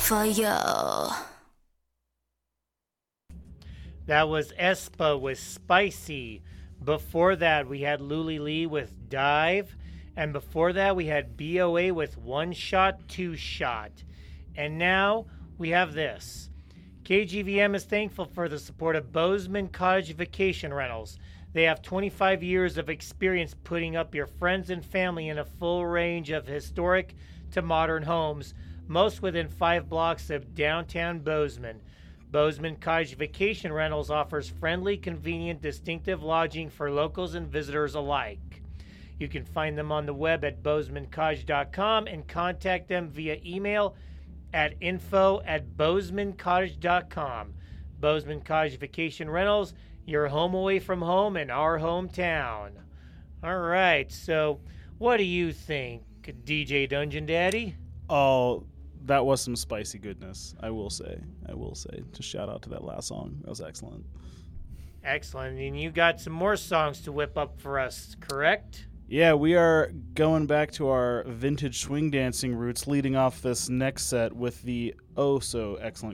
Fire. That was Espa with Spicy. Before that, we had Luli Lee with Dive. And before that, we had BOA with One Shot, Two Shot. And now we have this. KGVM is thankful for the support of Bozeman Cottage Vacation Rentals. They have 25 years of experience putting up your friends and family in a full range of historic to modern homes, most within 5 blocks of downtown Bozeman. Bozeman Cottage Vacation Rentals offers friendly, convenient, distinctive lodging for locals and visitors alike. You can find them on the web at bozemancottage.com and contact them via email at info@bozemancottage.com. Bozeman Cottage Vacation Rentals, your home away from home in our hometown. All right, so what do you think, DJ Dungeon Daddy? Oh, that was some spicy goodness, I will say. Just shout out to that last song. That was excellent. Excellent. And you got some more songs to whip up for us, correct? Yeah, we are going back to our vintage swing dancing roots, leading off this next set with the oh so excellent